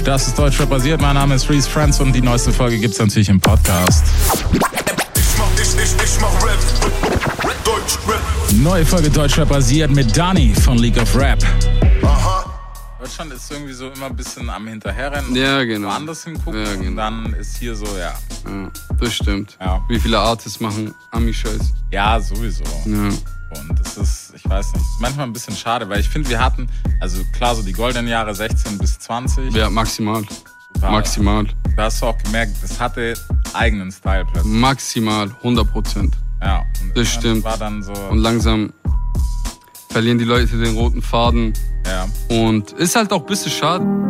Das ist Deutschrap basiert. Mein Name ist Reese Friends und die neueste Folge gibt's natürlich im Podcast. Ich mach Rap. Deutschrap. Neue Folge Deutschrap basiert mit Dani von League of Rap. Aha. Deutschland ist irgendwie so immer ein bisschen am Hinterherrennen. Ja, genau. Woanders hingucken. Ja, genau. Und dann ist hier so, ja. Ja, das stimmt. Ja. Wie viele Artists machen Ami-Scheiß? Ja, sowieso. Ja. Und das ist, ich weiß nicht, manchmal ein bisschen schade, weil ich finde, wir hatten, also klar, so die goldenen Jahre 16 bis 20. Ja, maximal. War, Maximal. Da hast du auch gemerkt, das hatte eigenen Style plötzlich. Maximal, 100%. Ja. Und Das stimmt. War dann so, Und langsam verlieren die Leute den roten Faden. ja. Und ist halt auch ein bisschen schade.